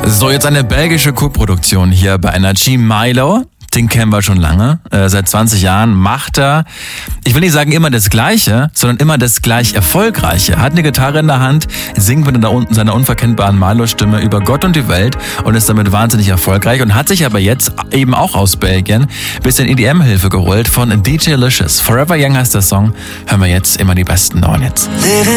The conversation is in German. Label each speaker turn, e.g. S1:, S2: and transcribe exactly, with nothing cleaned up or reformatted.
S1: So, jetzt eine belgische Co-Produktion hier bei Energy. Milo, den kennen wir schon lange. Äh, seit zwanzig Jahren macht er, ich will nicht sagen immer das Gleiche, sondern immer das gleich Erfolgreiche. Hat eine Gitarre in der Hand, singt mit seiner unverkennbaren Milo-Stimme über Gott und die Welt und ist damit wahnsinnig erfolgreich und hat sich aber jetzt eben auch aus Belgien ein bisschen E D M-Hilfe geholt von D J Licious. Forever Young heißt der Song. Hören wir jetzt immer die besten neuen Hits.